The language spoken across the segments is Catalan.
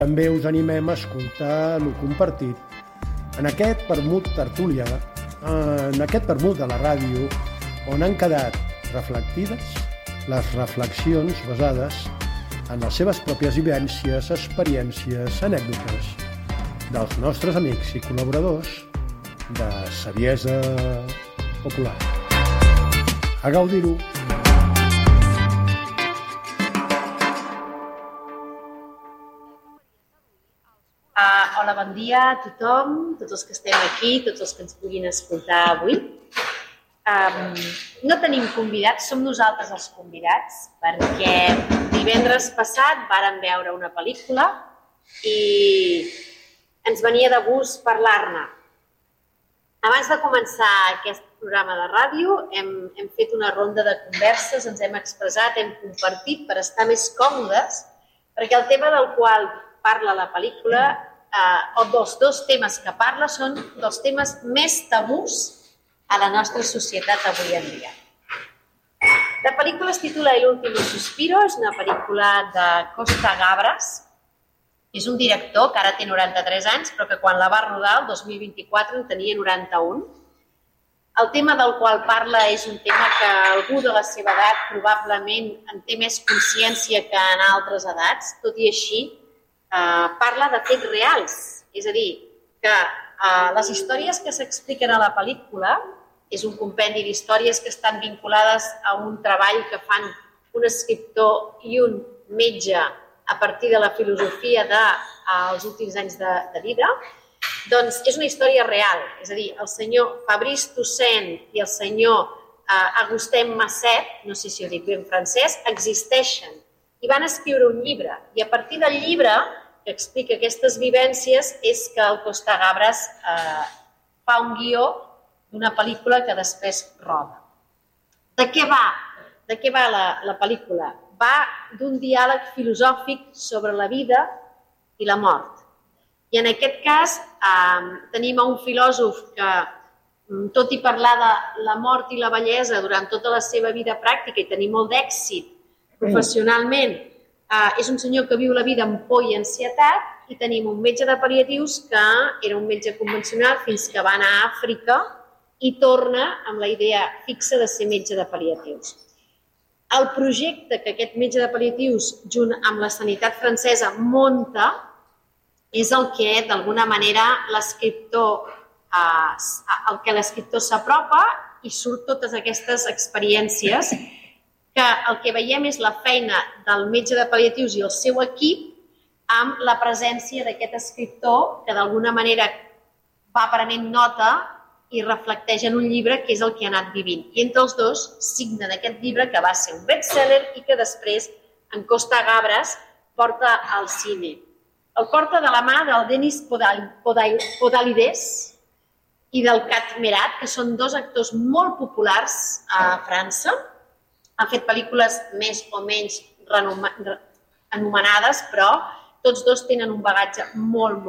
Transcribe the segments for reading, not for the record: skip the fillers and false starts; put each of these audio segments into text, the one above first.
També us animem a escoltar lo compartit en aquest permut tertúlia, en aquest permut de la ràdio, on han quedat reflectides les reflexions basades en les seves pròpies vivències, experiències, anècdotes dels nostres amics i col·laboradors de Saviesa Popular. A gaudir-ho! Hola, bon dia a tothom, tots els que estem aquí, tots els que ens puguin escoltar avui. No tenim convidats, som nosaltres els convidats, perquè divendres passat vàrem veure una pel·lícula i ens venia de gust parlar-ne. Abans de començar aquest programa de ràdio hem fet una ronda de converses, ens hem expressat, hem compartit per estar més còmodes, perquè el tema del qual parla la pel·lícula o dels dos temes que parla són dels temes més tabús a la nostra societat avui en dia. La pel·lícula es titula El último suspiro, és una pel·lícula de Costa Gabras. És un director que ara té 93 anys, però que quan la va rodar, el 2024, en tenia 91. El tema del qual parla és un tema que algú de la seva edat probablement en té més consciència que en altres edats, tot i així parla de fets reals, és a dir, que les històries que s'expliquen a la pel·lícula és un compendi d'històries que estan vinculades a un treball que fan un escriptor i un metge a partir de la filosofia dels últims anys de vida, doncs és una història real, és a dir, el senyor Fabrice Toussaint i el senyor Augustin Masset, no sé si ho dic bé en francès, existeixen i van escriure un llibre, i a partir del llibre que explica aquestes vivències és que el Costa Gabras fa un guió d'una pel·lícula que després roda. De què va? De què va la pel·lícula? Va d'un diàleg filosòfic sobre la vida i la mort. I en aquest cas tenim un filòsof que, tot i parlar de la mort i la vellesa durant tota la seva vida pràctica i tenir molt d'èxit professionalment, és un senyor que viu la vida amb por i ansietat, i tenim un metge de pal·liatius que era un metge convencional fins que va anar a Àfrica i torna amb la idea fixa de ser metge de pal·liatius. El projecte que aquest metge de pal·liatius, junt amb la sanitat francesa, monta és el que, d'alguna manera, l'escriptor s'apropa i surt totes aquestes experiències que el que veiem és la feina del metge de pal·liatius i el seu equip amb la presència d'aquest escriptor que d'alguna manera va prenent nota i reflecteix en un llibre que és el que ha anat vivint. I entre els dos signen aquest llibre que va ser un best-seller i que després en Costa Gabras porta al cine. El porta de la mà del Denis Podalides i del Cat Merat, que són dos actors molt populars a França. Han fet pel·lícules més o menys anomenades, però tots dos tenen un bagatge molt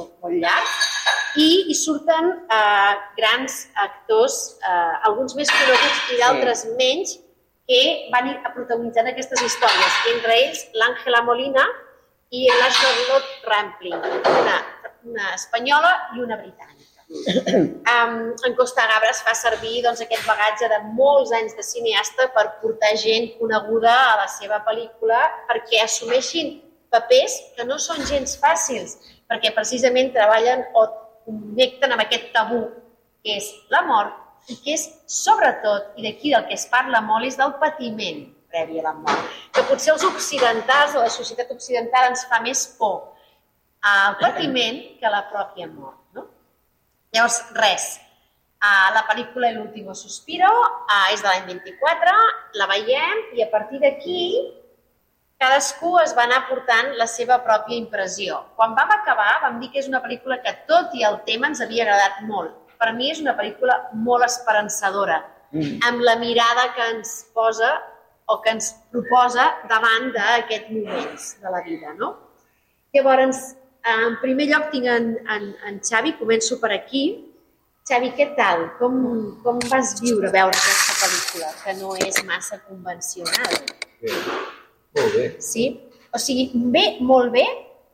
llarg i hi surten grans actors, alguns més coneguts i d'altres menys, que van protagonitzant aquestes històries. Entre ells, l'Àngela Molina i la Charlotte Rampling, una espanyola i una britànica. En Costa Gabras fa servir aquest bagatge de molts anys de cineasta per portar gent coneguda a la seva pel·lícula perquè assumeixin papers que no són gens fàcils, perquè precisament treballen o connecten amb aquest tabú que és la mort i que és sobretot, i d'aquí del que es parla molt, és del patiment previ a la mort, que potser els occidentals, a la societat occidental, ens fa més por al patiment que a la pròpia mort. Llavors, res, la pel·lícula El último suspiro és de l'any 24, la veiem i a partir d'aquí cadascú es va anar portant la seva pròpia impressió. Quan vam acabar vam dir que és una pel·lícula que tot i el tema ens havia agradat molt. Per mi és una pel·lícula molt esperançadora, amb la mirada que ens posa o que ens proposa davant d'aquests moments de la vida. Llavors, en primer lloc tinc en Xavi, començo per aquí. Xavi, què tal? Com vas veure aquesta pel·lícula, que no és massa convencional? Bé, molt bé. Sí? O sigui, bé, molt bé,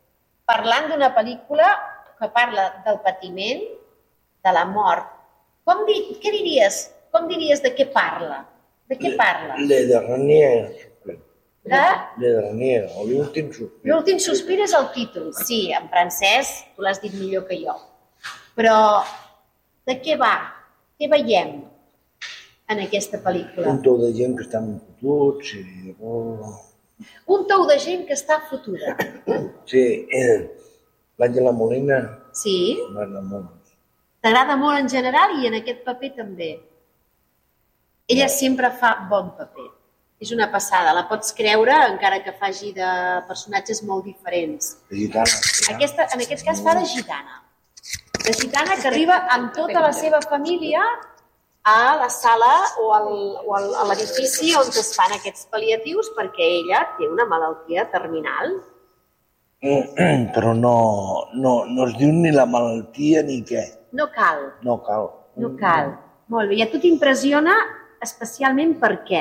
parlant d'una pel·lícula que parla del patiment, de la mort. Què diries? Com diries de què parla? De què parla? Le dernier sospir. De? Le dernier, o l'últim sospir. L'últim sospir és el títol. Sí, en francès tu l'has dit millor que jo. Però de què va? Què veiem en aquesta pel·lícula? Un tou de gent que estan fotuts i... Un tou de gent que està fotuda. Sí, l'Àngela Molina Sí? m'agrada molt. T'agrada molt en general i en aquest paper també. Ella sempre fa bon paper. És una passada, la pots creure encara que faci de personatges molt diferents. De gitana. En aquest cas fa de gitana. De gitana que arriba amb tota la seva família a la sala o a l'edifici on es fan aquests pal·liatius perquè ella té una malaltia terminal. Però no es diu ni la malaltia ni què. No cal. No cal. No cal. Molt bé. I a tu t'impressiona especialment per què?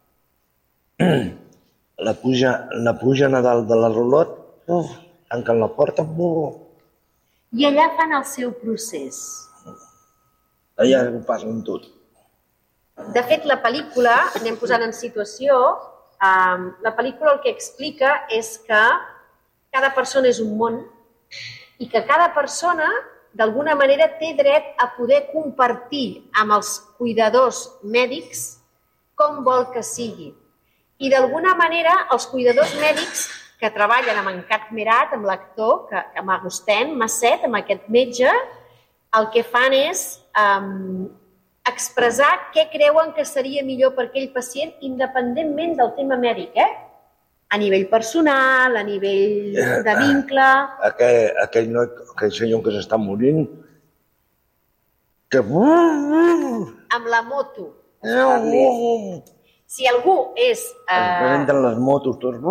La pugen a dalt de la rulot, tanquen la porta, I allà fan el seu procés. allà ho passen tot. De fet, la pel·lícula, anem posant en situació, la pel·lícula el que explica és que cada persona és un món i que cada persona, d'alguna manera, té dret a poder compartir amb els cuidadors mèdics com vol que sigui. I d'alguna manera, els cuidadors mèdics que treballen amb en Cat Merat, amb l'actor, amb Agustín Masset, amb aquest metge, el que fan és expressar què creuen que seria millor per aquell pacient independentment del tema mèdic, a nivell personal, a nivell de vincle... Aquell senyor que s'està morint, que... Amb la moto. Si algú és... Presenten les motos, tots...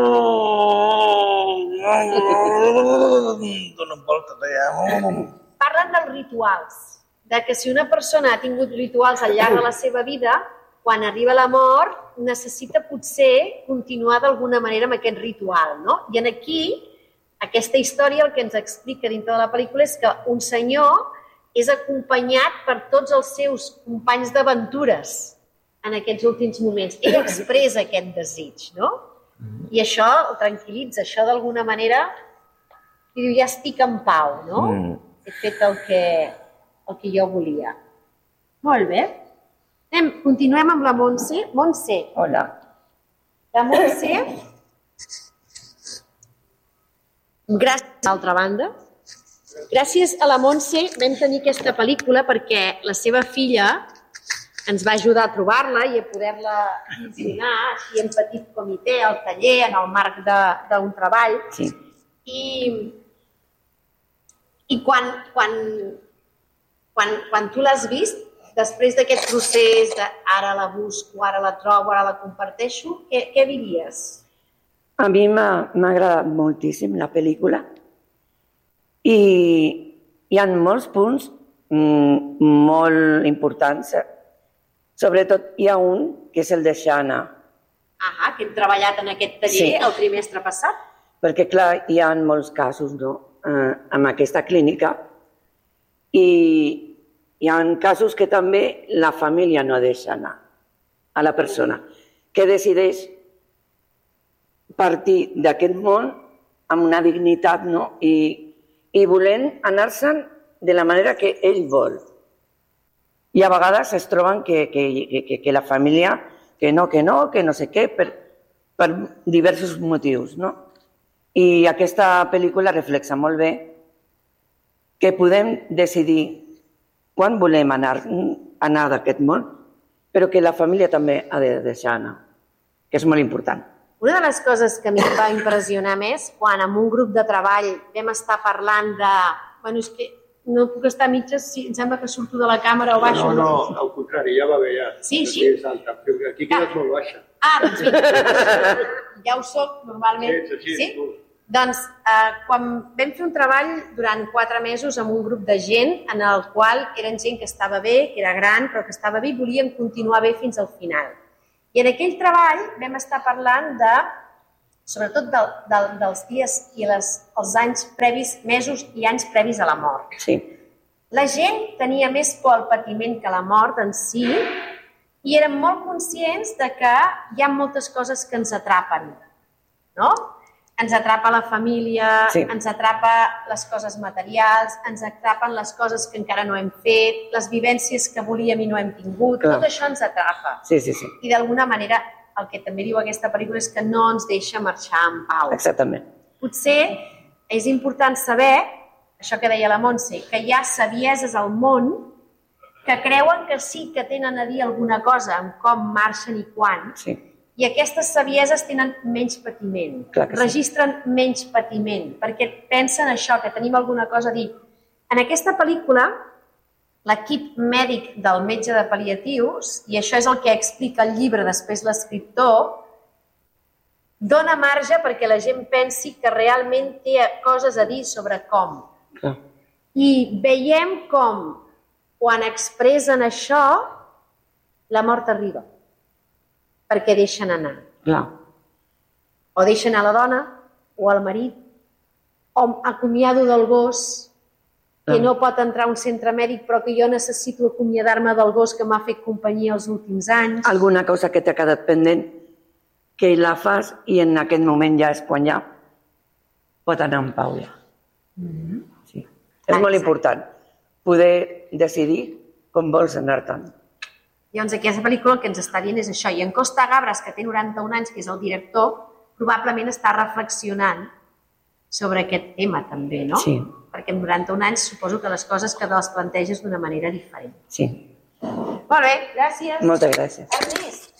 Donen voltes allà... Parlen dels rituals, de que si una persona ha tingut rituals al llarg de la seva vida, quan arriba la mort, necessita potser continuar d'alguna manera amb aquest ritual, no? I aquí, aquesta història el que ens explica dintre de la pel·lícula és que un senyor és acompanyat per tots els seus companys d'aventures en aquests últims moments. Ell expressa aquest desig, no? I això el tranquil·litza, això d'alguna manera i diu, ja estic en pau, no? He fet el que jo volia. Molt bé. Continuem amb la Montse. Montse. Hola. La Montse, gràcies a l'altra banda, gràcies a la Montse vam tenir aquesta pel·lícula perquè la seva filla ens va ajudar a trobar-la i a poder-la visionar així en petit comitè, al taller, en el marc d'un treball. Sí. I quan tu l'has vist, després d'aquest procés de ara la busco, ara la trobo, ara la comparteixo, què diries? A mi m'ha agradat moltíssim la pel·lícula i hi ha molts punts molt importants. Sobretot hi ha un que és el de Xana. Que hem treballat en aquest taller el trimestre passat. Perquè, clar, hi ha molts casos en aquesta clínica i hi ha casos que també la família no deixa anar a la persona, que decideix partir d'aquest món amb una dignitat i volent anar-se'n de la manera que ell vol. I a vegades es troben que la família, que no sé què, per diversos motius, no? I aquesta pel·lícula reflexa molt bé que podem decidir quan volem anar d'aquest món, però que la família també ha de deixar anar, que és molt important. Una de les coses que a mi em va impressionar més, quan en un grup de treball vam estar parlant de... Bueno, és que no puc estar a mitges, si em sembla que surto de la càmera o baixo. No, al contrari, ja va bé, ja. Sí? Aquí quedes molt baixa. Doncs sí, ja ho soc normalment. Sí? Doncs quan vam fer un treball durant 4 mesos amb un grup de gent en el qual eren gent que estava bé, que era gran, però que estava bé i volien continuar bé fins al final. I en aquell treball vam estar parlant de sobretot dels dies i els anys previs, mesos i anys previs a la mort. Sí. La gent tenia més por al patiment que la mort en si i eren molt conscients de que hi ha moltes coses que ens atrapen, no? Ens atrapa la família, Sí. ens atrapa les coses materials, ens atrapen les coses que encara no hem fet, les vivències que volíem i no hem tingut, Clar. tot això ens atrapa. Sí. I d'alguna manera el que també diu aquesta pel·lícula és que no ens deixa marxar en pau. Exactament. Potser és important saber, això que deia la Montse, que hi ha sabieses al món que creuen que sí que tenen a dir alguna cosa en com marxen i quan, Sí. i aquestes sabieses tenen menys patiment, Clar que sí. registren menys patiment, perquè pensen això, que tenim alguna cosa a dir. En aquesta pel·lícula, l'equip mèdic del metge de pal·liatius, i això és el que explica el llibre després l'escriptor, dona marge perquè la gent pensi que realment té coses a dir sobre com. Clar. I veiem com, quan expressen això, la mort arriba, perquè deixen anar. Clar. O deixen a la dona, o al marit, o acomiado del gos, que no pot entrar a un centre mèdic, però que jo necessito acomiadar-me del gos que m'ha fet companyia els últims anys. Alguna cosa que t'ha quedat pendent, que la fas i en aquest moment ja és quan ja pot anar en pau. Ja. Sí. És molt important poder decidir com vols anar-te'n. Llavors, aquesta pel·lícula el que ens està dient és això. I en Costa Gabras, que té 91 anys, que és el director, probablement està reflexionant sobre aquest tema també, no? Sí. Perquè amb 91 anys suposo que les coses que les planteges d'una manera diferent. Sí. Molt bé, gràcies. Moltes gràcies. Ernest.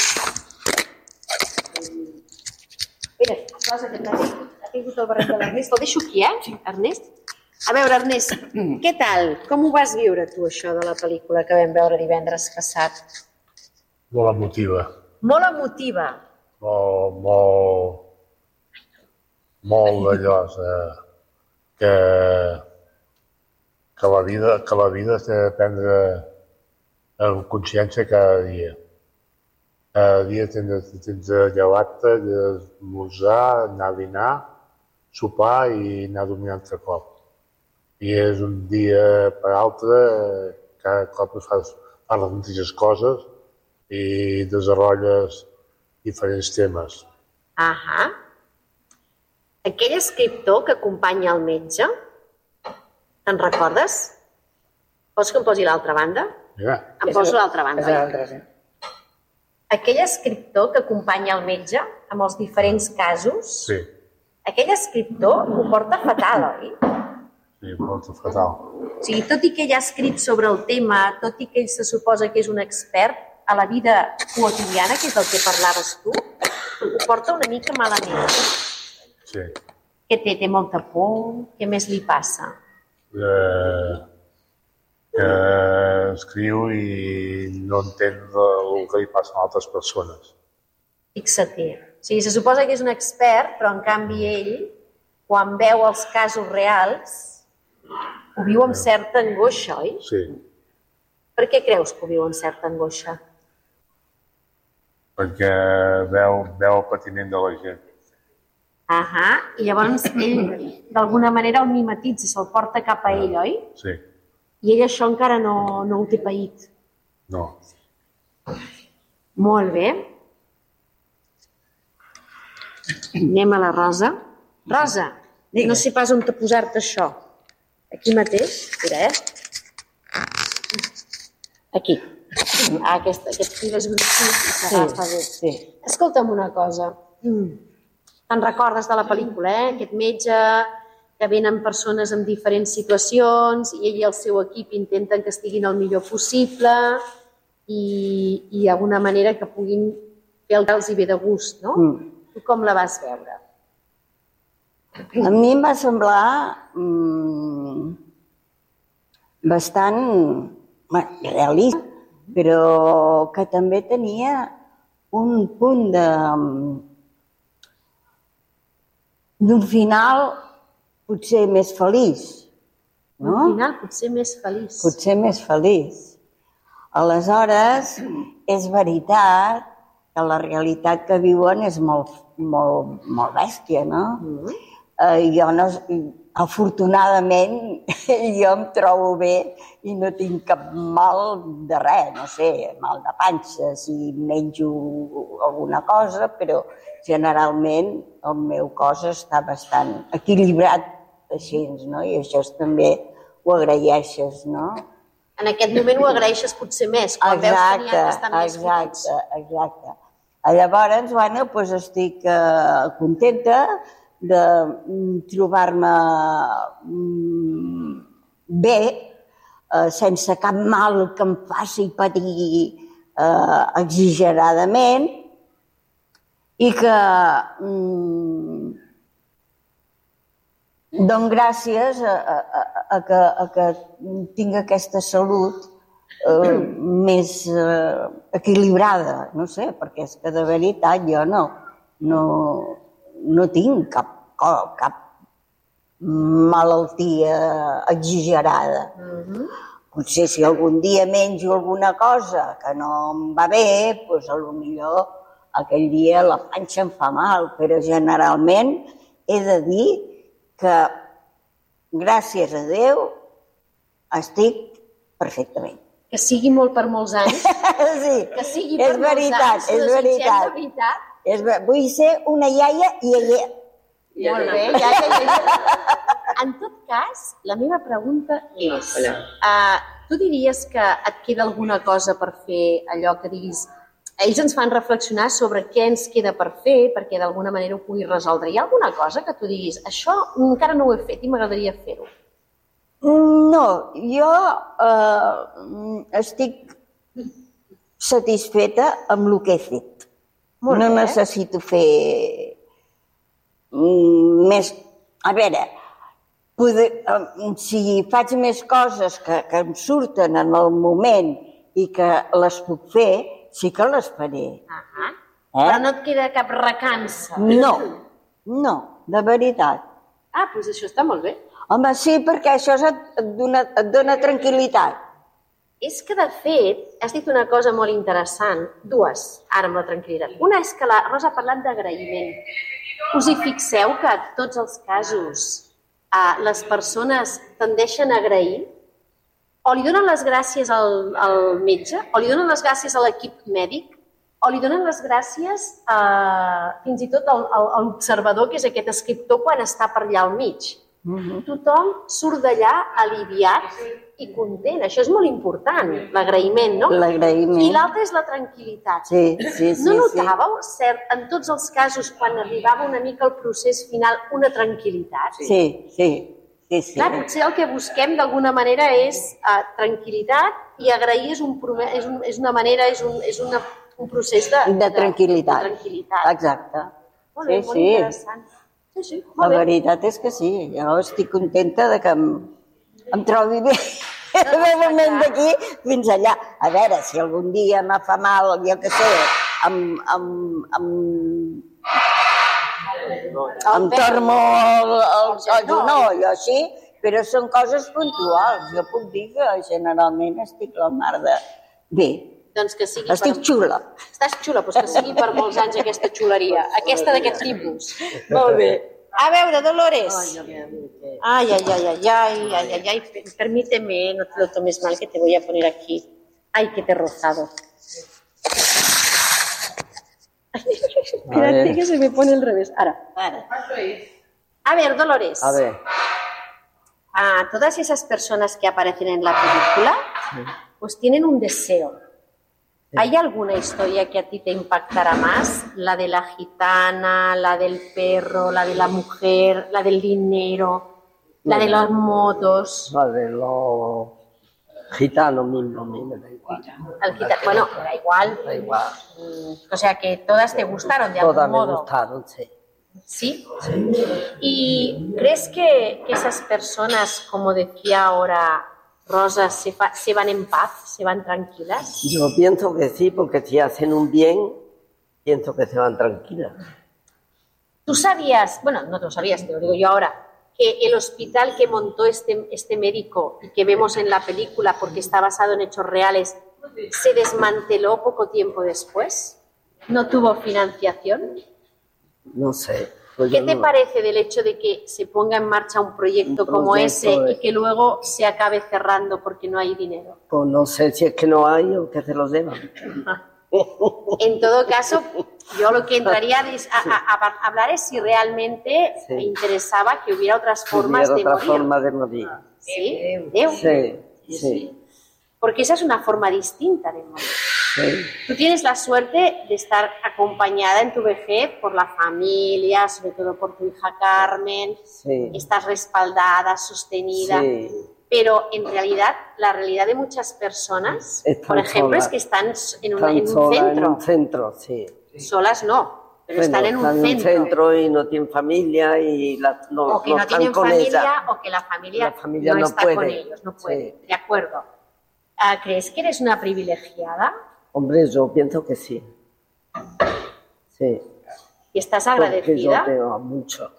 Espera, cosa que ha tingut el barret de l'Ernest. El deixo aquí, Ernest? A veure, Ernest, què tal? Com ho vas viure tu, això de la pel·lícula que vam veure divendres passat? Molt emotiva. Molt emotiva. Molt d'allò, que la vida s'ha de prendre en consciència cada dia. Cada dia tens de llevar-te, d'esmorzar, anar a dinar, sopar i anar a dormir un altre cop. I és un dia per altre, cada cop fas les mateixes coses i desenvolupes diferents temes. Ahà. Aquell escriptor que acompanya el metge, te'n recordes? Vols que em posi l'altra banda? Ja. Em poso l'altra banda. És l'altra, sí. Aquell escriptor que acompanya el metge amb els diferents casos, Sí, aquell escriptor ho porta fatal, oi? sí, molt fatal. O sigui, tot i que ell ha escrit sobre el tema, tot i que ell se suposa que és un expert a la vida quotidiana, que és del que parlaves tu, ho porta una mica malament. Sí. Què té? Té molta por? Què més li passa? Que escriu i no entén el que li passa a altres persones. Fixa-t'hi. O sigui, se suposa que és un expert, però en canvi ell, quan veu els casos reals, ho viu amb certa angoixa, oi? Sí, Per què creus que ho viu amb certa angoixa? perquè veu el patiment de la gent. Ahà, i llavors ell d'alguna manera el mimetitza, se'l porta cap a ell, oi? Sí, I ell això encara no ho té paït. no. Molt bé. Anem a la Rosa. Rosa, no sé pas on posar-te això. Aquí mateix? Espera, Aquí. Aquest fil és gruixut i s'agafa bé. Sí. Escolta'm una cosa. Te'n recordes de la pel·lícula, Aquest metge, que venen persones en diferents situacions i ell i el seu equip intenten que estiguin el millor possible i d'alguna manera que puguin fer el que els hi ve de gust, no? Tu com la vas veure? A mi em va semblar bastant realista, però que també tenia un punt d'un final potser més feliç, no? Un final potser més feliç. Potser més feliç. Aleshores, és veritat que la realitat que viuen és molt, molt, molt bèstia, no? Jo no... Afortunadament, jo em trobo bé i no tinc cap mal de res, no sé, mal de panxa, si menjo alguna cosa, però generalment el meu cos està bastant equilibrat així, no? I això també ho agraeixes, no? En aquest moment ho agraeixes potser més, quan veus que n'hi ha que estan més fotits. Exacte. Llavors, bueno, doncs estic contenta de trobar-me bé, sense cap mal que em faci patir exageradament i que dono gràcies a que tinc aquesta salut més equilibrada, no sé, perquè és que de veritat jo no tinc cap malaltia exagerada. Potser si algun dia menjo alguna cosa que no em va bé, doncs potser aquell dia la panxa em fa mal, però generalment he de dir que, gràcies a Déu, estic perfectament. Que sigui molt per molts anys. Sí, que sigui per molts anys. És veritat. Vull ser una iaia i iaia. Molt bé, iaia. En tot cas, la meva pregunta és, tu diries que et queda alguna cosa per fer, allò que diguis, ells ens fan reflexionar sobre què ens queda per fer, perquè d'alguna manera ho pugui resoldre. Hi ha alguna cosa que tu diguis, això encara no ho he fet i m'agradaria fer-ho? No, jo estic satisfeta amb el que he fet. No necessito fer més... A veure, si faig més coses que em surten en el moment i que les puc fer, sí que les faré. Però no et queda cap recança? No, de veritat. Doncs això està molt bé. Home, sí, perquè això et dona tranquil·litat. És que, de fet, has dit una cosa molt interessant, dues, ara amb la tranquil·litat. Una és que la Rosa ha parlat d'agraïment. Us hi fixeu que en tots els casos les persones tendeixen a agrair? O li donen les gràcies al metge, o li donen les gràcies a l'equip mèdic, o li donen les gràcies fins i tot a l'observador, que és aquest escriptor, quan està per allà al mig. Tothom surt d'allà aliviat i content. Això és molt important, l'agraïment, no? L'agraïment. I l'altre és la tranquil·litat. Sí. No notàveu, cert, en tots els casos, quan arribava una mica al procés final, una tranquil·litat? Sí. Clar, potser el que busquem d'alguna manera és tranquil·litat, i agrair és una manera, és un procés de tranquil·litat. Exacte. Molt bé, molt interessant. Sí, la veritat és que sí, jo estic contenta de que em trobi bé de moment d'aquí fins allà. A veure, si algun dia me fa mal, jo què sé, em torno el genoll o així, però són coses puntuals. Jo puc dir que generalment estic la mar de bé. Doncs que sigui estic xula. Estàs xula, doncs que sigui per molts anys aquesta xuleria, aquesta d'aquest tipus. Molt bé. A veure, Dolores. Ay, permíteme, no te lo tomes mal, que te voy a poner aquí. Ay, que te he rozado. Espérate que se me pone al revés. Ahora. A ver, Dolores. A ver. A todas esas personas que aparecen en la película, pues tienen un deseo. ¿Hay alguna historia que a ti te impactará más? La de la gitana, la del perro, la de la mujer, la del dinero, la de las motos. La de los gitanos mismos, a mí me da igual. Bueno, da igual. Da igual. O sea que todas te gustaron de algún modo. Todas me gustaron, sí. ¿Sí? ¿Y crees que esas personas, como decía ahora Rosa, se van en paz, se van tranquilas? Yo pienso que sí, porque si hacen un bien, pienso que se van tranquilas. ¿Tú sabías, bueno, no lo sabías, te lo digo yo ahora, que el hospital que montó este médico y que vemos en la película, porque está basado en hechos reales, se desmanteló poco tiempo después? no tuvo financiación? No sé. Pues ¿Qué te parece del hecho de que se ponga en marcha un proyecto como ese y que luego se acabe cerrando porque no hay dinero? Pues no sé si es que no hay o que se los deban. En todo caso, yo lo que entraría a hablar es si realmente me interesaba que hubiera otras formas de morir. Forma de morir. ¿Sí? Sí. Porque esa es una forma distinta de morir. Sí. Tú tienes la suerte de estar acompañada en tu vejez por la familia, sobre todo por tu hija Carmen. Sí. Estás respaldada, sostenida. Sí. Pero en realidad, la realidad de muchas personas, por ejemplo, es que están en un centro. En un centro, sí. Solas no, pero están en un centro y no tienen familia y o que no tienen familia o que la familia no está puede. Con ellos, no puede. Sí. De acuerdo. ¿Crees que eres una privilegiada? Hombre, yo pienso que sí. Sí. ¿Y estás agradecida? Porque yo tengo mucho.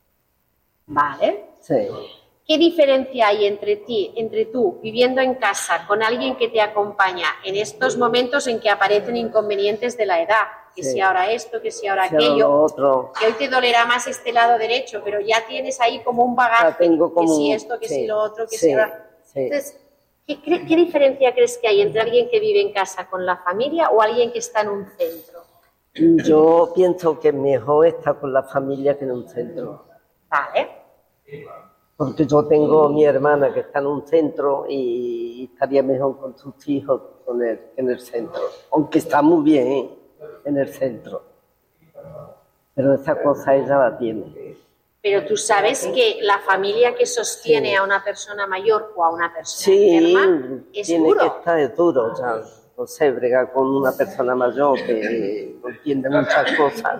Vale. Sí. ¿Qué diferencia hay entre tú viviendo en casa con alguien que te acompaña en estos momentos en que aparecen inconvenientes de la edad? Que si ahora esto, que si ahora aquello, que hoy te dolerá más este lado derecho, pero ya tienes ahí como un bagaje, que si esto, que si lo otro, que si ahora... Entonces, ¿qué diferencia crees que hay entre alguien que vive en casa con la familia o alguien que está en un centro? Yo pienso que mejor estar con la familia que en un centro. Vale. Porque yo tengo mi hermana que está en un centro y estaría mejor con sus hijos en el centro. Aunque está muy bien en el centro. Pero esa cosa ella la tiene. Pero tú sabes que la familia que sostiene a una persona mayor o a una persona enferma es tiene duro. Que estar duro. O sea, no sé, bregar con una persona mayor que no entiende muchas cosas.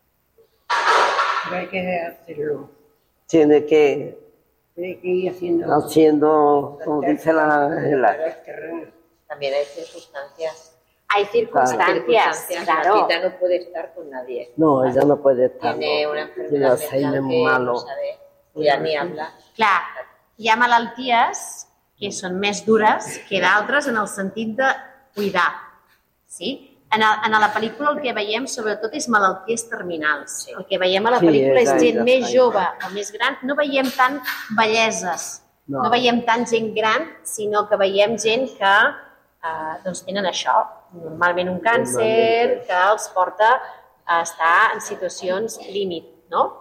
Pero hay que hacerlo. Tiene que ir haciendo, como dice la Ángela. También hay circunstancias. Hay circunstancias, claro. Martita no puede estar con nadie. No, ella no puede estar. Tiene una enfermedad mental que no sabe ya ni hablar. Clar, hi ha malalties que són més dures que d'altres en el sentit de cuidar. Sí? En la pel·lícula el que veiem sobretot és malalties terminals. El que veiem a la pel·lícula és gent més jove o més gran. No veiem tant belleses, no veiem tant gent gran, sinó que veiem gent que doncs tenen això, normalment un càncer que els porta a estar en situacions límit, no?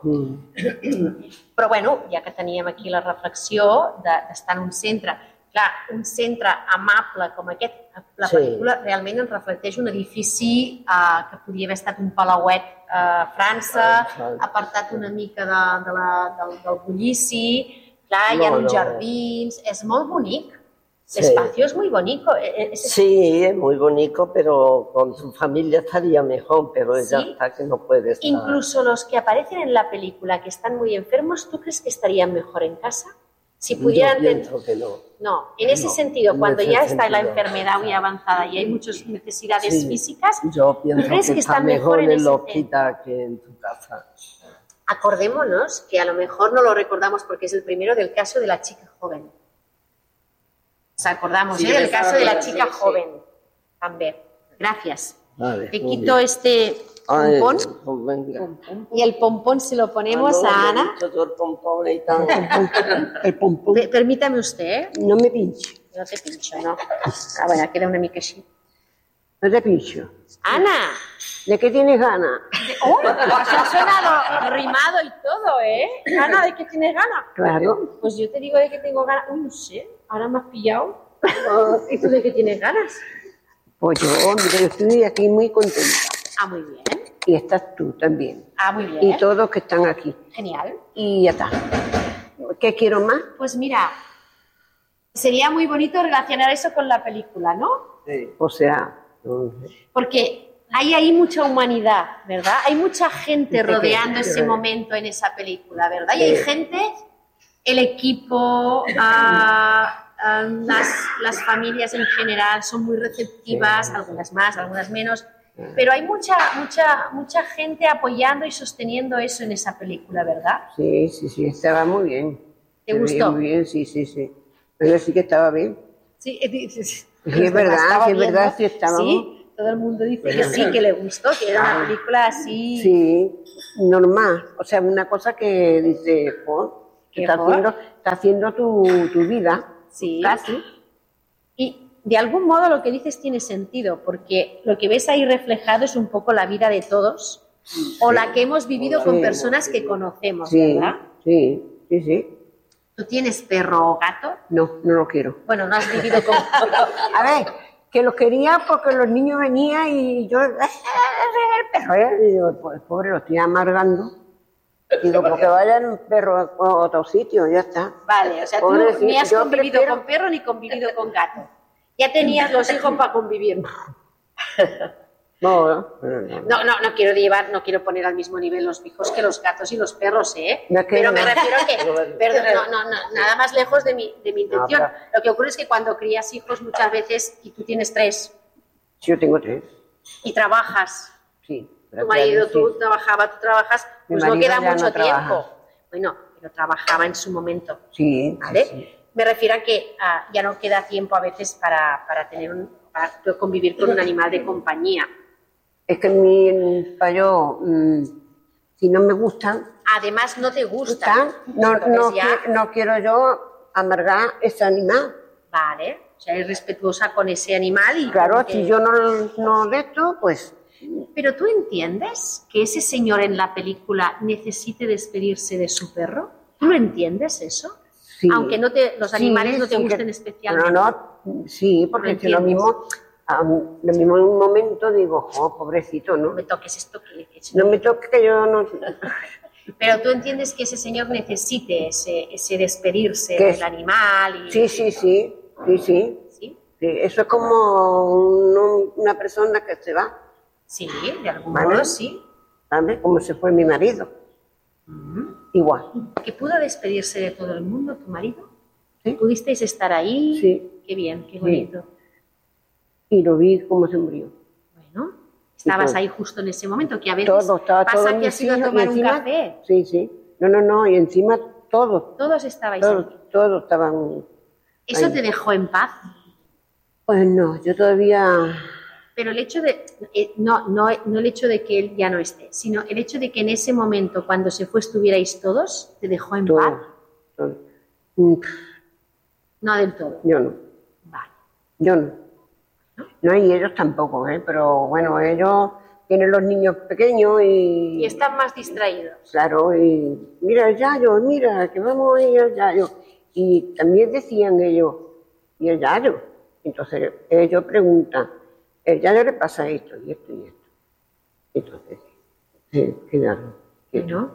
Però bueno, ja que teníem aquí la reflexió d'estar en un centre, clar, un centre amable com aquest, la pel·lícula realment ens reflecteix un edifici que podria haver estat un palauet a França, apartat una mica del bullici, clar, hi ha uns jardins, és molt bonic. El espacio es muy bonito. Sí, es muy bonito, pero con su familia estaría mejor, pero ella está que no puede estar. Incluso los que aparecen en la película que están muy enfermos, ¿tú crees que estarían mejor en casa? Si pudieran... Yo pienso que no. No, en ese sentido, cuando ya está la enfermedad muy avanzada y hay muchas necesidades físicas, yo pienso ¿tú crees que está están mejor en el ese hospital que en tu casa? Acordémonos que a lo mejor no lo recordamos porque es el primero del caso de la chica joven. Nos acordamos del caso de la chica joven. También. Gracias. Vale, te quito este pompón y el pompón se lo ponemos a Ana. El pompón. Permítame usted. No me pincho. No te pincho, no. Bueno, queda una mica així. No te pincho. Ana. ¿De qué tienes ganas? Pues ha sonado rimado y todo, ¿eh? Ana, ¿de qué tienes ganas? Claro. Pues yo te digo de qué tengo ganas. Uy, no sé, ahora me has pillado. ¿Y tú de qué tienes ganas? Pues yo, mira, yo estoy aquí muy contenta. Ah, muy bien. Y estás tú también. Ah, muy bien. Y todos que están aquí. Genial. Y ya está. ¿Qué quiero más? Pues mira, sería muy bonito relacionar eso con la película, ¿no? Sí. O sea... Porque hay ahí mucha humanidad, ¿verdad? Hay mucha gente rodeando ese momento en esa película, ¿verdad? Y hay gente, el equipo, las familias en general son muy receptivas, algunas más, algunas menos, pero hay mucha gente apoyando y sosteniendo eso en esa película, ¿verdad? Sí, estaba muy bien. ¿Te gustó? Muy bien, sí. Pero sí que estaba bien. Sí, Sí, es verdad, sí estábamos. Sí, todo el mundo dice que sí, que le gustó, que era una película así... Sí, normal. O sea, una cosa que dice, está haciendo tu vida, Sí. casi. Y de algún modo lo que dices tiene sentido, porque lo que ves ahí reflejado es un poco la vida de todos, o la que hemos vivido con personas que conocemos, Sí, ¿verdad? sí, sí, sí. ¿Tú tienes perro o gato? No, no lo quiero. Bueno, no has vivido con... A ver, que lo quería porque los niños venían y yo, el perro, y digo, pues pobre, lo estoy amargando. Digo, porque vaya el perro a otro sitio, ya está. Vale, o sea, tú Pobrecito, ni has yo convivido prefiero- con perro ni convivido con gato. Ya tenías los hijos para convivir. No, No quiero poner al mismo nivel los hijos que los gatos y los perros, ¿eh? No, que Pero no. me refiero a que, perdón, nada más lejos de mi intención. pero- Lo que ocurre es que cuando crías hijos muchas veces, y tú tienes 3, Sí, yo tengo 3. y trabajas, Sí. tu marido, sí. tú trabajas, Mi pues no marido queda ya mucho no trabaja. tiempo. Bueno, pero trabajaba en su momento. Sí, ¿Vale? sí. Me refiero a que ya no queda tiempo a veces para para convivir con un animal de compañía. Es que para yo, si no me gustan, Además, no te gusta. no quiero yo amargar ese animal. Vale, o sea, eres respetuosa con ese animal y... Claro, como que- si yo no de esto, pues Pero ¿tú entiendes que ese señor en la película necesite despedirse de su perro? ¿Tú lo entiendes eso? sí. Aunque los animales no te sí, gusten que- especialmente. Sí, porque Lo si lo mismo en un momento digo, pobrecito, No ¿no? me toques esto. No me toque que yo no... Pero tú entiendes que ese señor necesite ese despedirse ¿Qué? del animal y... Sí. ¿Sí? Sí, eso es como una persona que se va, Sí, de algún Vale. modo sí. ¿sabes? Como se fue mi marido. Igual. ¿Que pudo despedirse de todo el mundo, tu marido? Sí. ¿Pudisteis estar ahí? Sí. Qué bien, qué bonito. Y lo vi cómo se murió. Bueno, estabas todo. ahí justo en ese momento, que a veces Estaba todo pasa que mis has ido a hijos, tomar y un encima- café. Sí. No, y encima todos Estabais ahí. estaban... ¿Eso ahí. te dejó en paz? Pues no, yo todavía... Pero el hecho de, no el hecho de que él ya no esté, sino el hecho de que en ese momento, cuando se fue, estuvierais todos, ¿te dejó en paz? todo. No del todo. Yo no. Vale. Yo no. No, y ellos tampoco, ¿eh? Pero bueno, ellos tienen los niños pequeños Y están más distraídos. claro, y mira, Yayo, mira, que vamos a ir al Yayo. Y también decían ellos, ¿y el Yayo? Entonces ellos preguntan, ¿el Yayo le pasa esto y esto y esto? Entonces, quedaron. ¿No?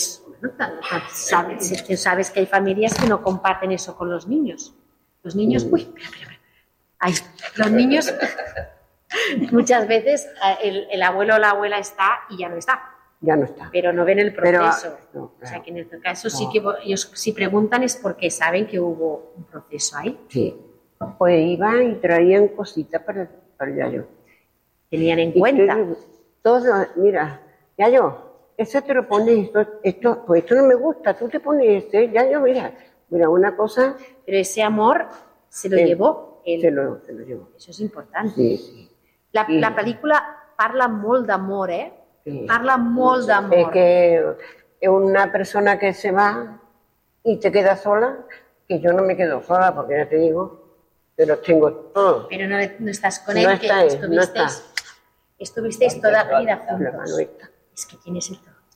Sabes que hay familias que no comparten eso con los niños. Los niños, uy, espera. Ay, los niños, muchas veces el abuelo o la abuela está y ya no está, Ya no está. pero no ven el Pero, proceso. no, O sea claro. que en este caso sí que ellos si preguntan es porque saben que hubo un proceso ahí. Sí. Pues iban y traían cositas para el Yayo. Tenían en Y cuenta. todo, mira, Yayo, eso te lo pones, pues esto no me gusta, tú te pones este, Yayo, mira, una cosa Pero ese amor se lo Sí. llevó él. se lo llevo. Eso es importante. Sí. La pel·lícula parla molt d'amor, Sí. Parla molt Es d'amor. que es una persona que se va y te queda sola, que yo no me quedo sola, porque ya te digo, que los tengo todos. Pero no estás con No él, está que él, no está. estuvisteis toda la vida La mano juntos. está. Es que tienes el todo.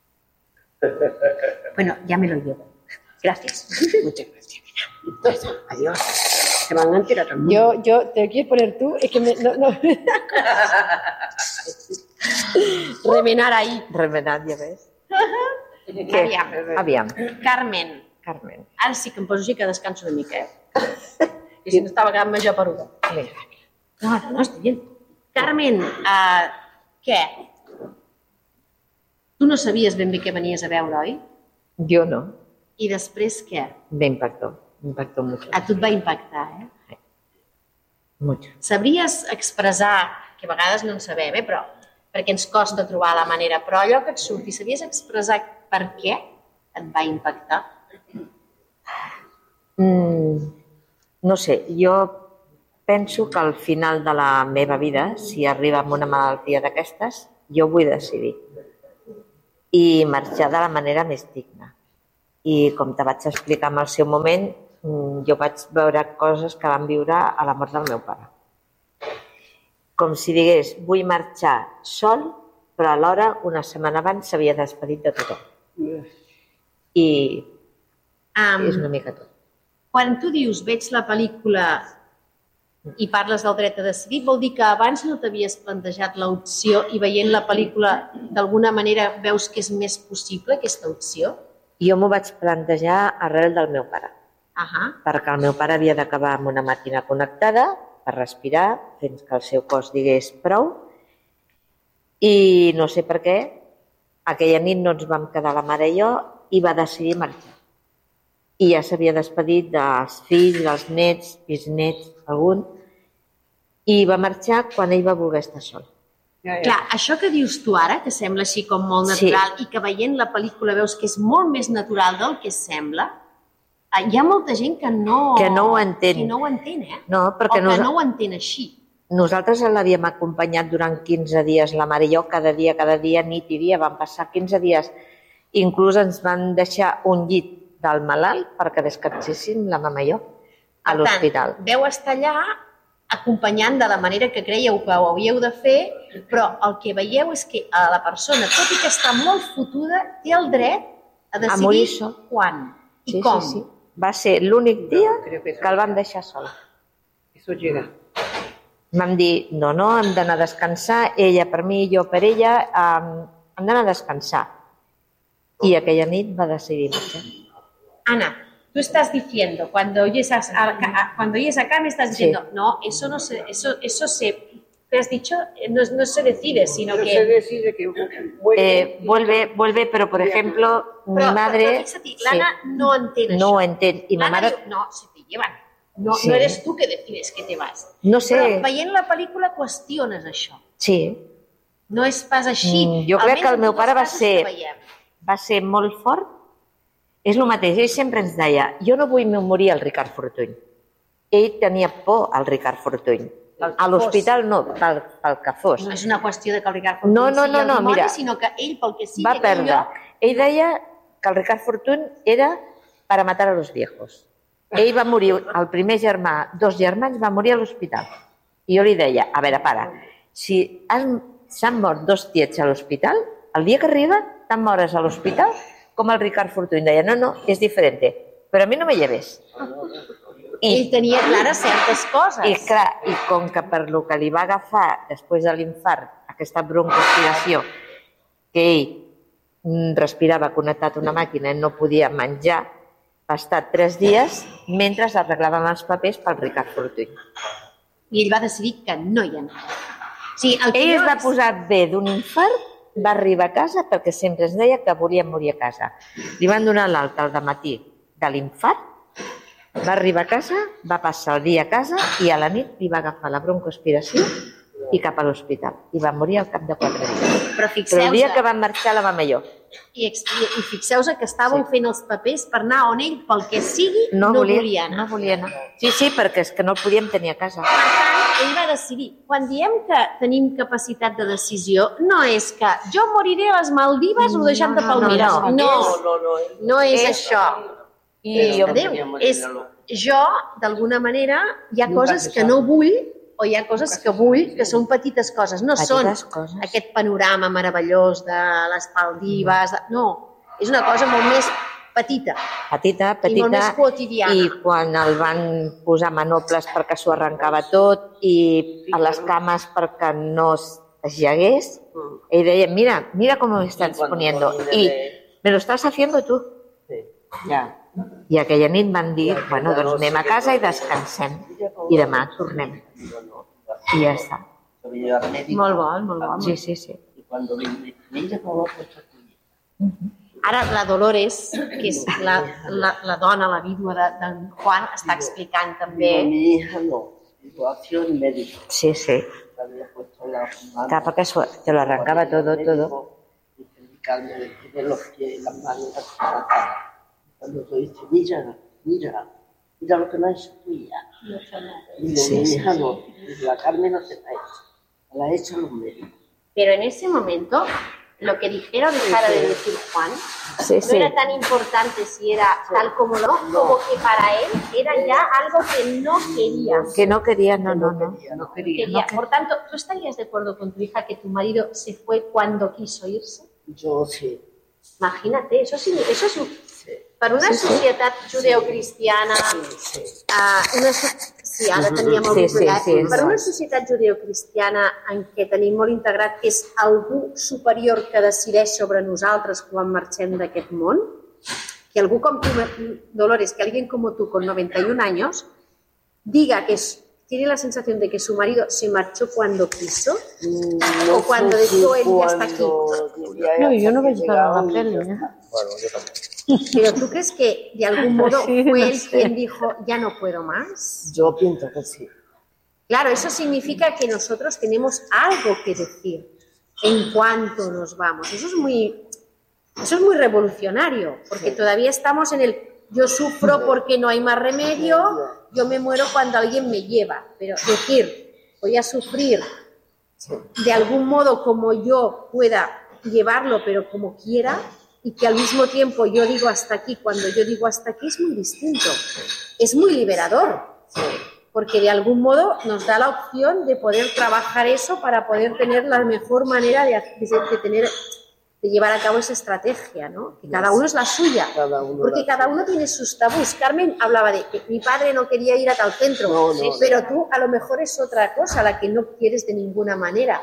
Bueno, ya me lo llevo. Gracias. Muchas gracias. Adiós. Se van a enterar todo el mundo. Yo, ¿te lo quieres poner tú? Es que no. Remenar ahí. Remenat, ja ves. Aviam. Aviam. Carmen. Carmen. Ara sí que em poso així que descanso una mica, I si no estava quedant major peruda. No, estic bien. Carmen, què? Tu no sabies ben bé què venies a veure, oi? Jo no. I després què? Me impactó mucho. A tu et va impactar, Mucho. Sabries expressar, que a vegades no en sabem, però perquè ens costa trobar la manera, però allò que et surti, sabries expressar per què et va impactar? No sé, yo penso que al final de la meva vida, si arriba amb una malaltia d'aquestes, jo vull decidir i marxar de la manera més digna. I com te vaig explicar en el seu moment, jo vaig veure coses que van viure a la mort del meu pare. Com si digués, vull marxar sol, però alhora, una setmana abans, s'havia despedit de tothom. I és una mica tot. Quan tu dius veig la pel·lícula i parles del dret a decidir, vol dir que abans no t'havies plantejat l'opció i veient la pel·lícula d'alguna manera veus que és més possible aquesta opció? Jo m'ho vaig plantejar arrel del meu pare, perquè el meu pare havia d'acabar amb una màquina connectada per respirar fins que el seu cos digués prou i no sé per què, aquella nit no ens vam quedar la mare i jo i va decidir marxar. I ja s'havia despedit dels fills, dels nets, bisnets, algun, i va marxar quan ell va voler estar sol. Clar, això que dius tu ara, que sembla així com molt natural i que veient la pel·lícula veus que és molt més natural del que sembla, hi ha molta gent que no ho entén. Que no ho entén, No, perquè o que no ho entén així. Nosaltres l'havíem acompanyat durant 15 dies, la mare i jo, cada dia, nit i dia, van passar 15 dies. Inclús ens van deixar un llit del malalt perquè descanséssim la mama i jo a l'hospital. Per tant, veu estar allà acompanyant de la manera que creieu que ho havíeu de fer, però el que veieu és que la persona, tot i que està molt fotuda, té el dret a decidir quan i com. Sí. Va ser l'únic dia que el vam deixar sol. Vam dir, no, hem d'anar a descansar, ella per mi, jo per ella, hem d'anar a descansar. I aquella nit va decidir marxar. Ana, tú estás diciendo, cuando oyes acá me estás diciendo, no, eso no se, eso se, ¿qué has dicho? No se decide, sino que... se decide que vuelve, pero por ejemplo, mi madre... Pero fíjate, Lana no entiende no això. entiende, y mi Lana madre... no, se te llevan. No eres tu que decides que te vas. No sé. Però veient la pel·lícula qüestiones això. Sí. No és pas així. Jo crec que el meu pare va ser molt fort. És el mateix, ell sempre ens deia, jo no vull morir al Ricard Fortuny. Ell tenia por al Ricard Fortuny. A l'hospital no, pel que fos. No és una qüestió de que el Ricard Fortuny sigui el dimoni, sinó que ell, pel que sigui, va perdre. Ell deia que el Ricard Fortuny era para matar a los viejos. Ell va morir, el primer germà, 2 germans, va morir a l'hospital. I jo li deia, a veure, pare, si s'han mort 2 tiets a l'hospital, el dia que arriba, te'n mores a l'hospital, com el Ricard Fortuny deia, no, és diferent, però a mi no me lleves. Ell tenia clares certes coses. I com que per lo que li va agafar després de l'infart, aquesta broncoaspiració, que ell respirava connectat a una màquina i no podia menjar, va estar 3 dies mentre arreglaven els papers pel Ricard Fortuny. I ell va decidir que no hi anava. Ell es va posar bé d'un infart, va arribar a casa perquè sempre ens deia que volia morir a casa. Li van donar l'alta al dematí de l'infart, va arribar a casa, va passar el dia a casa i a la nit li va agafar la broncoaspiració i cap a l'hospital. I va morir al cap de 4 dies. Però el dia que van marxar la mama i jo. I fixeu-vos que estàveu fent els papers per anar on ell, pel que sigui, no volia anar. No volia anar. Sí, perquè és que no el podíem tenir a casa. Per tant, ell va decidir. Quan diem que tenim capacitat de decisió, no és que jo moriré a les Maldives rodejant de palmeres. No és això. Jo, d'alguna manera, hi ha coses que no vull o hi ha coses que vull que són petites coses. No són aquest panorama meravellós de les Maldives. No, és una cosa molt més petita. I molt més quotidiana. I quan el van posar manoples perquè s'ho arrencava tot i a les cames perquè no es llegués, ell deia, mira com me estás poniendo. I me lo estás haciendo tú. I aquella nit van dir, bueno, doncs anem a casa i descansem. I demà tornem. I ja està. Molt bo. Sí. Ara la Dolores, que és la dona, la vídua d'en Juan, està explicant també... Sí. Clar, perquè te lo arrancava todo. Cuando tú dices, mira lo que no ha hecho tu hija. Mi hija no, la Carmen no se la ha hecho, la ha hecho los médicos. Pero en ese momento, lo que dijera o dejara de decir Juan, no era tan importante si era tal como no, como que para él era ya algo que no quería. Que no quería, no quería. Por tanto, ¿tú estarías de acuerdo con tu hija que tu marido se fue cuando quiso irse? Yo sí. Imagínate, eso es para una societat judeocristiana, ara teníem el diputat, per una societat judeocristiana en què tenim molt integrat que és algú superior que decideix sobre nosaltres quan marxem d'aquest món, que algú com tu, Dolores, que alguien como tú con 91 años diga que tiene la sensación de que su marido se marchó cuando quiso o cuando dijo él ya está aquí. No, yo no veig la peli. Bueno, yo también. Pero ¿tú crees que de algún modo fue él quien dijo ya no puedo más? Yo pienso que sí. Claro, eso significa que nosotros tenemos algo que decir en cuanto nos vamos. Eso es muy revolucionario, porque todavía estamos en el yo sufro porque no hay más remedio, yo me muero cuando alguien me lleva. Pero decir, voy a sufrir de algún modo como yo pueda llevarlo, pero como quiera, y que al mismo tiempo yo digo hasta aquí, cuando yo digo hasta aquí es muy distinto. Es muy liberador, porque de algún modo nos da la opción de poder trabajar eso para poder tener la mejor manera de llevar a cabo esa estrategia, ¿no? Que cada uno es la suya, porque cada uno tiene sus tabús. Carmen hablaba de que mi padre no quería ir a tal centro, pero tú a lo mejor es otra cosa la que no quieres de ninguna manera,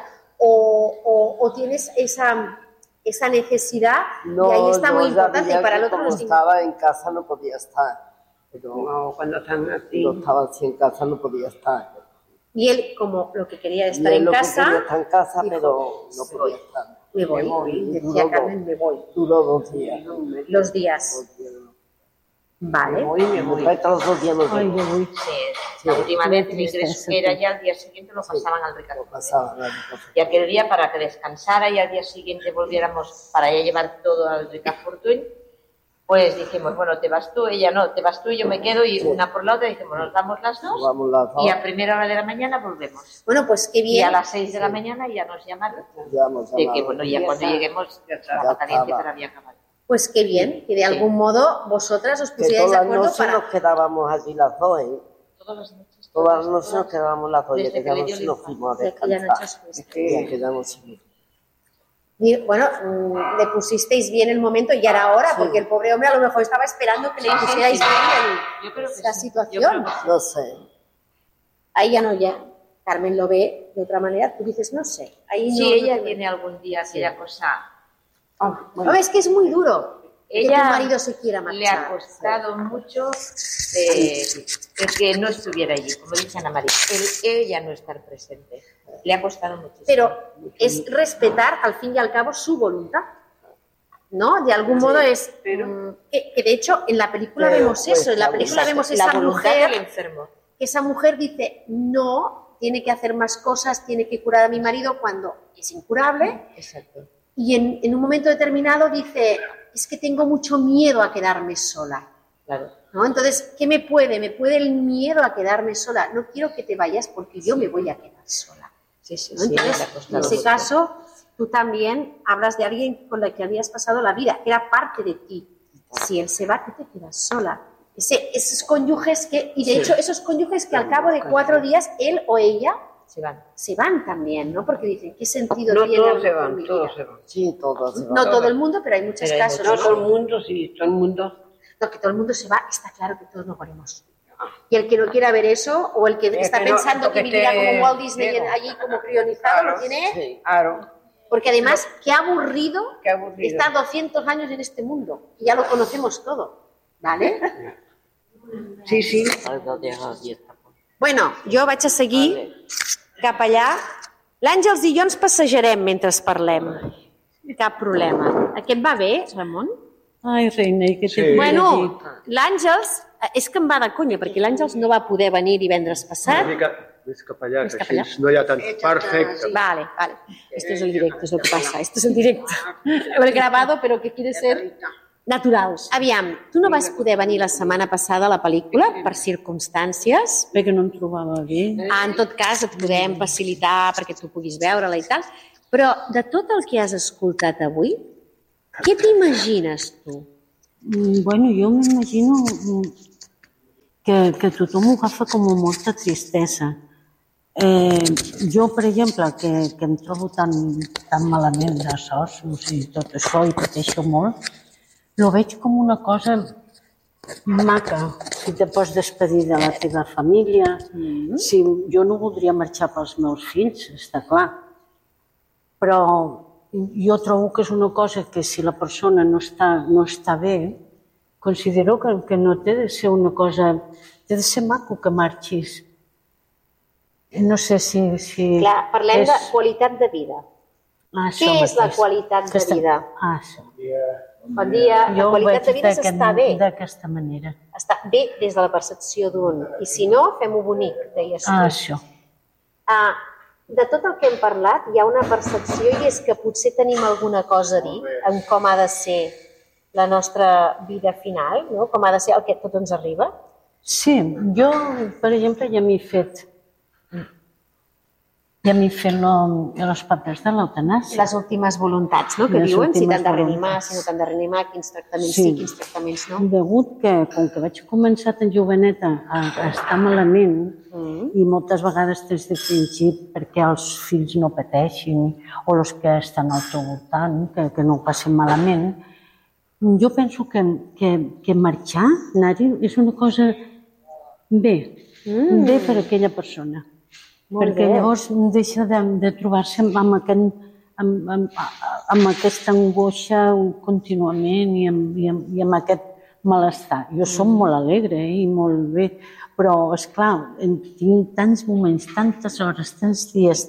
o tienes esa necesidad, y ahí está muy importante. Y para el otro como estaba en casa no podía estar, pero cuando estaba así en casa no podía estar. Y él, como lo que quería estar en casa, quería estar en casa, dijo, pero no podía estar. Me voy, decía Carmen, me voy. Duró 2 días. Los días. Vale. Me voy. Todos los días me voy. Sí, la última vez mi ingreso que era ya al día siguiente lo pasaban al Ricardo. Y aquel día para que descansara y al día siguiente volviéramos para ya llevar todo al Ricardo Fortuny, pues dijimos, bueno, te vas tú, ella no, te vas tú y yo me quedo, y una por la otra dijimos, nos damos las dos y a primera hora de la mañana volvemos. Bueno, pues qué bien. Y a las 6 de la mañana ya nos llamaron de que, bueno, ya cuando lleguemos la caliente pero había acabado. Pues qué bien, que de algún modo vosotras os pusierais de acuerdo para... Todas las noches nos quedábamos allí las dos, ¿eh? Todas las noches nos quedábamos las dos y aquella noche nos fuimos a descansar. Bueno, le pusisteis bien el momento y era ahora, porque el pobre hombre a lo mejor estaba esperando que le pusierais bien la situación. No sé. Ahí ya no, Carmen lo ve de otra manera, tú dices, no sé. Ahí sí, ella tiene algún día aquella cosa. No, es que es muy duro que tu marido se quiera marchar. Le ha costado mucho que no estuviera allí, como dice Ana María, ella no estar presente. Le ha costado muchísimo. Pero es respetar, al fin y al cabo, su voluntad, ¿no? De algún modo es... que de hecho, en la película vemos eso. En la película vemos esa mujer... Esa mujer dice, no, tiene que hacer más cosas, tiene que curar a mi marido cuando es incurable. Exacto. Y en un momento determinado dice, es que tengo mucho miedo a quedarme sola. Claro. ¿No? Entonces, ¿qué me puede? Me puede el miedo a quedarme sola. No quiero que te vayas porque yo me voy a quedar sola. ¿No? Entonces, en ese caso, tú también hablas de alguien con la que habías pasado la vida, que era parte de ti. Si él se va, tú te quedas sola. Esos cónyuges que, y de hecho, esos cónyuges que al cabo de 4 días, él o ella se van también, ¿no? Porque dicen, ¿qué sentido tiene? Todos se van. Sí, todos se van. No todo el mundo, pero hay muchos casos. No, todo el mundo, sí, todo el mundo. No, que todo el mundo se va, está claro que todos nos morimos. Y el que no quiera ver eso, o el que está pensando que vivirá como Walt Disney allí como crionizado, lo tiene. Sí, claro. Porque además, qué aburrido estar 200 años en este mundo. Y ya lo conocemos todo. ¿Vale? Sí. Bueno, jo vaig a seguir cap allà. L'Àngels i jo ens passejarem mentre parlem. Cap problema. Aquest va bé, Ramon? Ai, reina, i què Sí. t'he Bueno, l'Àngels, és que em va de conya, perquè l'Àngels no va poder venir divendres passat. Una mica més cap allà, Més que cap així allà. no hi ha tant... Perfecte. Vale. Esto es el directo, es lo que pasa. Esto es el directo. El grabado, pero que quiere ser naturals. Aviam, tu no vas poder venir la setmana passada a la pel·lícula per circumstàncies. Perquè no em trobava bé. En tot cas, et podem facilitar perquè tu puguis veure-la i tal. Però de tot el que has escoltat avui, què t'imagines tu? Bueno, jo m'imagino que tothom ho agafa com molta tristesa. Jo, per exemple, que em trobo tan malament d'ossos i tot això, i pateixo molt, ho veig com una cosa maca. Si te pots despedir de la teva família, si jo no voldria marxar pels meus fills, està clar. Però jo trobo que és una cosa que si la persona no està bé, considero que no té de ser una cosa... Té de ser maco que marxis. No sé si... Clar, parlem de qualitat de vida. Què és la qualitat de vida? Això. Bon dia. La qualitat de vida és estar bé. D'aquesta manera. Estar bé des de la percepció d'un. I si no, fem-ho bonic, deies tu. Això. De tot el que hem parlat, hi ha una percepció i és que potser tenim alguna cosa a dir en com ha de ser la nostra vida final, no? Com ha de ser el que tot ens arriba. Sí, jo, per exemple, ja m'he fet els papers de l'eutanàsia. Les últimes voluntats, no? Que diuen si t'han de reanimar, si no t'han de reanimar, quins tractaments sí, quins tractaments no. Degut que, com que vaig començar tan joveneta a estar malament i moltes vegades tens de fingir perquè els fills no pateixin o els que estan al teu voltant, que no ho passin malament, jo penso que marxar, anar-hi, és una cosa bé per a aquella persona. Perquè llavors deixa de trobar-se amb aquesta angoixa contínuament i amb aquest malestar. Jo som molt alegre i molt bé, però, esclar, tinc tants moments, tantes hores, tants dies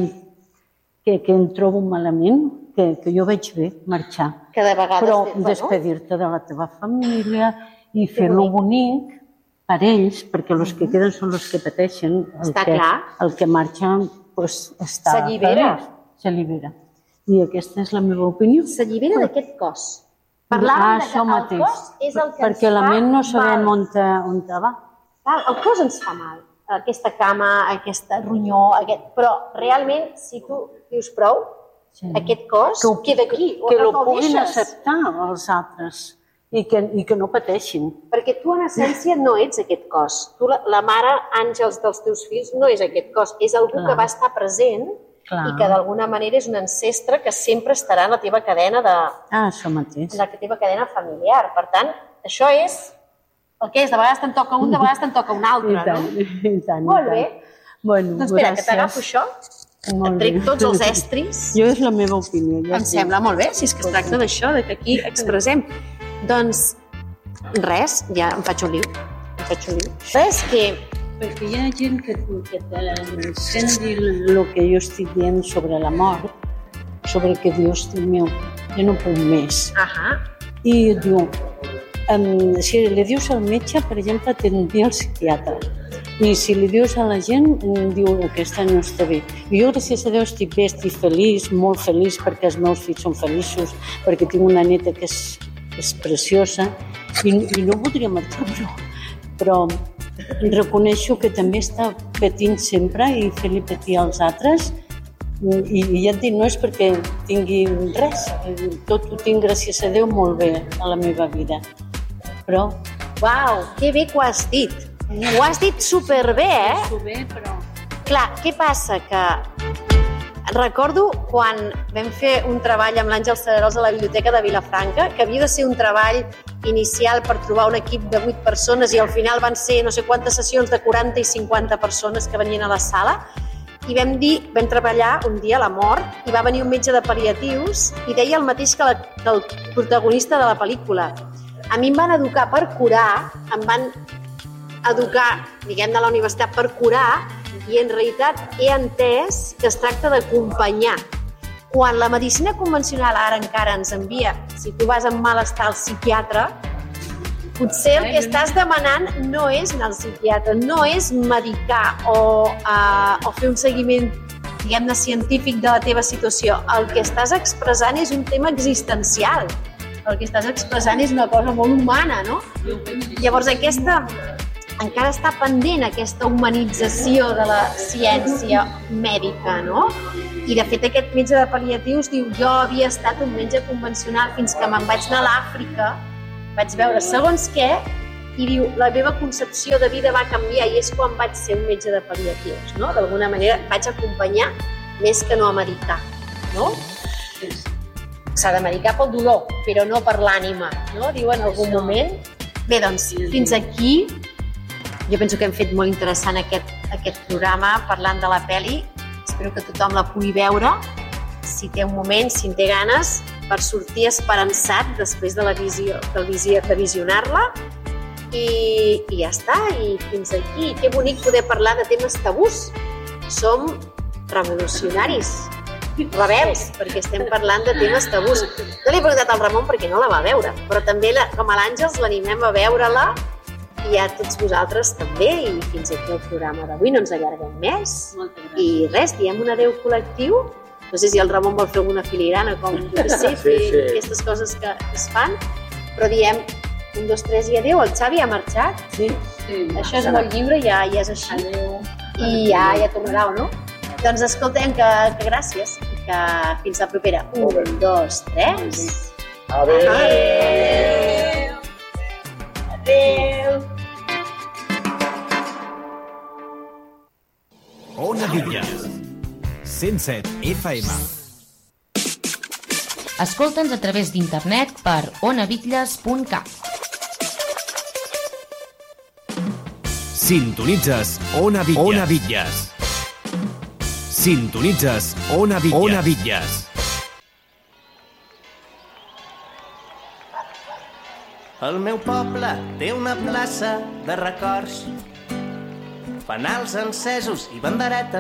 que em trobo malament que jo veig bé marxar. Però despedir-te de la teva família i fer-lo bonic per ells, perquè els que queden són els que pateixen. El que marxa està feliç. S'allibera. I aquesta és la meva opinió. S'allibera d'aquest cos. Parlàvem que el cos és el que ens fa mal. Perquè la ment no sabem on va. El cos ens fa mal. Aquesta cama, aquesta ronyó, però realment, si tu dius prou, aquest cos queda aquí. Que el puguin acceptar els altres. I que no pateixin. Perquè tu, en essència, no ets aquest cos. Tu, la mare Àngels dels teus fills, no és aquest cos. És algú que va estar present i que, d'alguna manera, és un ancestre que sempre estarà en la teva cadena això mateix. En la teva cadena familiar. Per tant, això és el que és. De vegades te'n toca un, de vegades te'n toca un altre, no? I tant. Molt bé. Doncs espera, que t'agafo això. Et trec tots els estris. Jo és la meva opinió. Em sembla molt bé, si és que es tracta d'això, que aquí expressem. Doncs res, ja em faig un lío. Res que... Perquè hi ha gent que sent dir el que jo estic dient sobre la mort, sobre que diu, hosti meu, jo no puc més. I diu, si li dius al metge, per exemple, t'envia al psiquiatre. I si li dius a la gent, diu que aquesta no està bé. I jo, gràcies a Déu, estic bé, estic feliç, molt feliç, perquè els meus fills són feliços, perquè tinc una neta que és preciosa i no voldria marxar, però reconeixo que també està patint sempre i fer-li patir als altres i ja et dic, no és perquè tingui res, tot ho tinc, gràcies a Déu, molt bé a la meva vida, però... Uau, que bé que ho has dit! Ho has dit superbé, Superbé, però... Clar, què passa? Que recordo quan vam fer un treball amb l'Àngel Cerarols a la Biblioteca de Vilafranca, que havia de ser un treball inicial per trobar un equip de 8 persones i al final van ser no sé quantes sessions de 40 i 50 persones que venien a la sala i vam treballar un dia a la mort i va venir un metge de pal·liatius i deia el mateix que el protagonista de la pel·lícula. A mi em van educar per curar, em van educar, diguem, de la universitat per curar i en realitat he entès que es tracta d'acompanyar. Quan la medicina convencional ara encara ens envia, si tu vas amb malestar al psiquiatre, potser el que estàs demanant no és anar al psiquiatre, no és medicar o fer un seguiment, diguem-ne, científic de la teva situació. El que estàs expressant és un tema existencial. el que estàs expressant és una cosa molt humana, no? Llavors aquesta encara està pendent, aquesta humanització de la ciència mèdica, no? I de fet aquest metge de pal·liatius diu jo havia estat un metge convencional fins que me'n vaig anar a l'Àfrica, vaig veure segons què, i diu la meva concepció de vida va canviar i és quan vaig ser un metge de pal·liatius, no? D'alguna manera vaig acompanyar més que no a medicar, no? S'ha de medicar pel dolor, però no per l'ànima, no? Diu en algun moment. Bé, doncs, fins aquí jo penso que hem fet molt interessant aquest programa parlant de la pel·li. Espero que tothom la pugui veure, si té un moment, si en té ganes, per sortir esperançat després de visionar-la. I ja està, i fins aquí. Que bonic poder parlar de temes tabús. Som revolucionaris, rebels, perquè estem parlant de temes tabús. No li he preguntat al Ramon perquè no la va veure, però també, com a l'Àngels, l'animem a veure-la i a tots vosaltres també, i fins aquí el programa d'avui. No ens allarguem més. I res, diem un adeu col·lectiu. No sé si el Ramon vol fer alguna filigrana, com fer aquestes coses que es fan, però diem 1, 2, 3 i adeu. El Xavi ha marxat. Sí. Això és molt lliure, ja és així. I ja tornarà, o no? Doncs escoltem, que gràcies, i que fins la propera. 1, 2, 3. Adeu. Adeu. Ona Bitlles, 107 FM. Escolta'ns a través d'internet per onabitlles.cat. Sintonitzes Ona Bitlles. Sintonitzes Ona Bitlles. El meu poble té una plaça de records, fanals encesos i banderetes